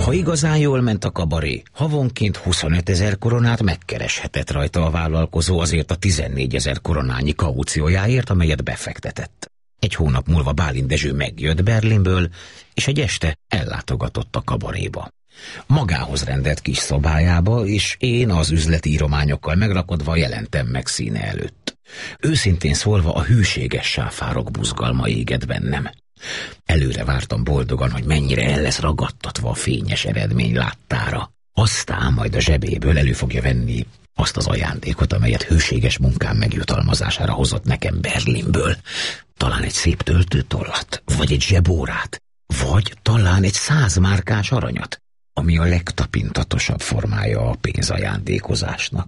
Ha igazán jól ment a kabaré, havonként 25 000 koronát megkereshetett rajta a vállalkozó azért a 14 000 koronányi kauciójáért, amelyet befektetett. Egy hónap múlva Bálint Dezső megjött Berlinből, és egy este ellátogatott a kabaréba. Magához rendelt kis szobájába, és én az üzleti írományokkal megrakodva jelentem meg színe előtt. Őszintén szólva a hűséges sáfárok buzgalma égett bennem. Előre vártam boldogan, hogy mennyire el lesz ragadtatva a fényes eredmény láttára. Aztán majd a zsebéből elő fogja venni azt az ajándékot, amelyet hűséges munkám megjutalmazására hozott nekem Berlinből. Talán egy szép töltőtollat, vagy egy zsebórát, vagy talán egy 100 márkás aranyat, ami a legtapintatosabb formája a pénzajándékozásnak.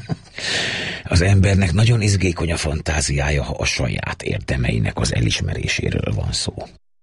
Az embernek nagyon izgékony a fantáziája, ha a saját érdemeinek az elismeréséről van szó.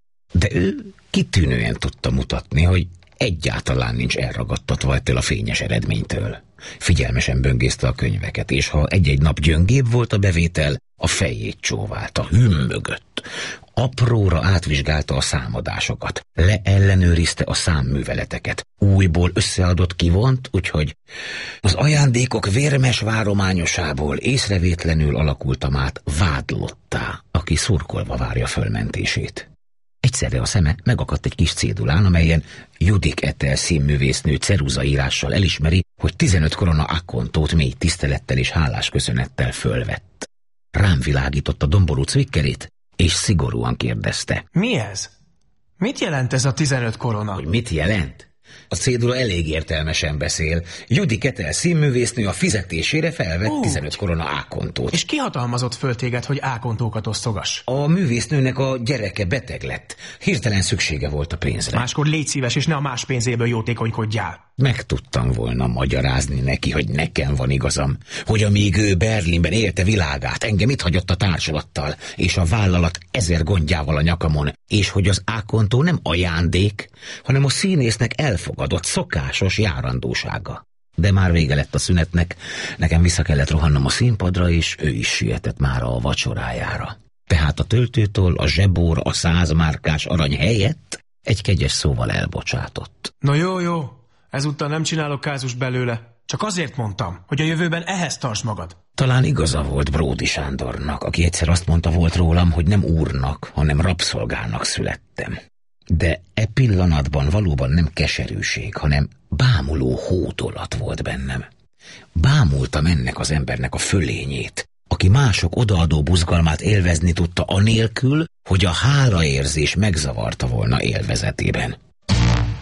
De ő kitűnően tudta mutatni, hogy egyáltalán nincs elragadtatva ettől a fényes eredménytől. Figyelmesen böngészte a könyveket, és ha egy-egy nap gyöngébb volt a bevétel, a fejét csóválta, hümmögött. Apróra átvizsgálta a számadásokat, leellenőrizte a számműveleteket, újból összeadott kivont, úgyhogy az ajándékok vérmes várományosából észrevétlenül alakultam át vádlottá, aki szurkolva várja fölmentését. Egyszerre a szeme megakadt egy kis cédulán, amelyen Judik Ethel színművésznő ceruzaírással elismeri, hogy 15 korona akkontót mély tisztelettel és hálás köszönettel fölvett. Rám világított a domború cvikkerét, és szigorúan kérdezte. Mi ez? Mit jelent ez a 15 korona? Hogy mit jelent? A cédula elég értelmesen beszél. Judik Ethel színművésznő a fizetésére felvett 15 korona ákontót. És ki hatalmazott föl téged, hogy ákontókat osztogass? A művésznőnek a gyereke beteg lett. Hirtelen szüksége volt a pénzre. Máskor légy szíves, és ne a más pénzéből jótékonykodjál. Meg tudtam volna magyarázni neki, hogy nekem van igazam, hogy amíg ő Berlinben élte világát, engem itt hagyott a társulattal, és a vállalat 1000 gondjával a nyakamon, és hogy az ákontó nem ajándék, hanem a színésznek elfogadott, szokásos járandósága. De már vége lett a szünetnek, nekem vissza kellett rohannom a színpadra, és ő is sietett már a vacsorájára. Tehát a töltőtől a zsebóra a 100 márkás arany helyett egy kegyes szóval elbocsátott. Na jó. Ezúttal nem csinálok kázust belőle. Csak azért mondtam, hogy a jövőben ehhez tartsd magad. Talán igaza volt Bródi Sándornak, aki egyszer azt mondta volt rólam, hogy nem úrnak, hanem rabszolgának születtem. De e pillanatban valóban nem keserűség, hanem bámuló hódolat volt bennem. Bámultam ennek az embernek a fölényét, aki mások odaadó buzgalmát élvezni tudta anélkül, hogy a hálaérzés megzavarta volna élvezetében.